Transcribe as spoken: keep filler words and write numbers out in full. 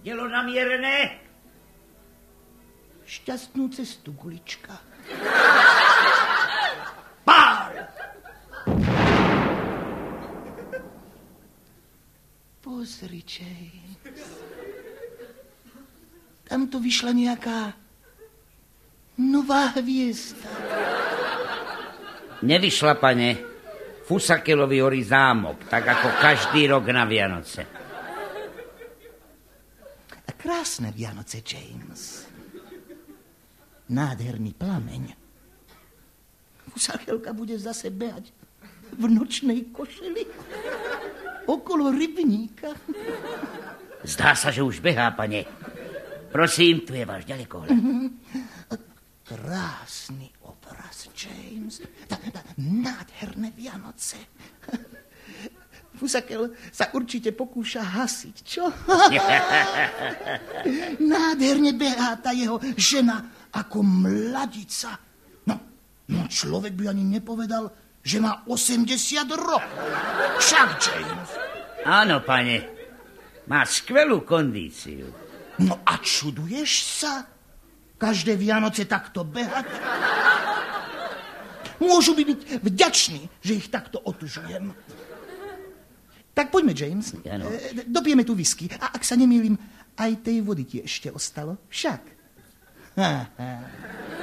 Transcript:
Dielo namierené. Šťastnú cestu, gulička. Pál! Pozri, James. Tam to vyšla nejaká nová hviezda. Nevyšla, pane. Fusakelovi horí zámok, tak ako každý rok na Vianoce. A krásne Vianoce, James. Nádherný plameň. Fusakelka bude zase behať v nočnej košeli okolo rybníka. Zdá sa, že už behá, pane. Prosím, tu je váš ďalekohľad. Krásny obraz, James. Tá, tá, nádherné Vianoce. Fusakel sa určite pokúša hasiť, čo? Nádherne behá tá jeho žena ako mladica. No, no človek by ani nepovedal, že má osemdesiat rokov. Však, James. Áno, pane. Má skvelú kondíciu. No a čuduješ sa? Každé Vianoce takto behať? Môžu by byť vďační, že ich takto otužujem. Tak poďme, James. Ano. E, dopijeme tu whisky. A ak sa nemýlim, aj tej vody ti ešte ostalo. Však. Ha, ha.